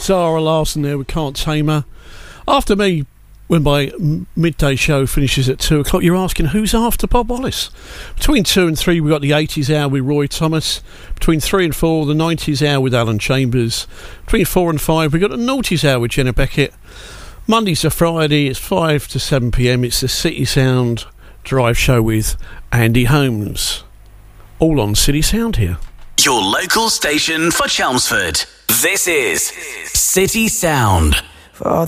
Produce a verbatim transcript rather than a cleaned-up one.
Zara Larsson there, we Can't Tame Her. After me, when my midday show finishes at two o'clock, you're asking who's after Bob Wallace. Between two and three, we've got the eighties hour with Roy Thomas. Between three and four, the nineties hour with Alan Chambers. Between four and five, we've got the noughties hour with Jenna Beckett. Mondays to Friday, it's five to seven p.m. It's the City Sound Drive Show with Andy Holmes. All on City Sound here. Your local station for Chelmsford. This is City Sound. For all